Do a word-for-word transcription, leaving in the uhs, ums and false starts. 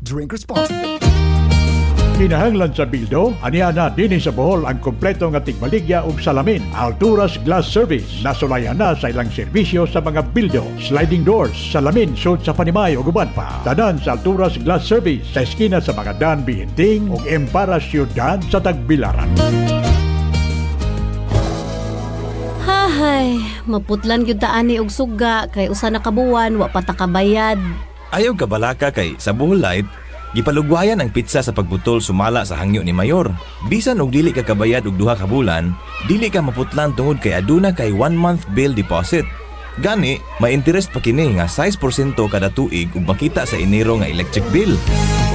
Drink responsibly. Kinahanglan sa bildo, aniya na din sa Bohol ang kompleto nga tigbaligya ug salamin. Alturas Glass Service. Nasulayan na sa ilang serbisyo sa mga bildo, sliding doors, salamin, sud sa Panimay ug uban pa. Tanan sa Alturas Glass Service sa eskina sa mga Dan Bihinting ug Empara Ciudad sa Tagbilaran. Hahay, maputlan gyud ta ani og suga kay usa na kabuwan wa pa ta kabayad. Ayaw kabalaka kay sa Bohol Light, gipalugwayan ang pizza sa pagbutol sumala sa hangyo ni Mayor. Bisan og dili ka kabayad og duha ka bulan, dili ka maputlan tungod kay aduna kay one month bill deposit. Gani, may interest pa kini nga six percent kada tuig ug makita sa Enero nga electric bill.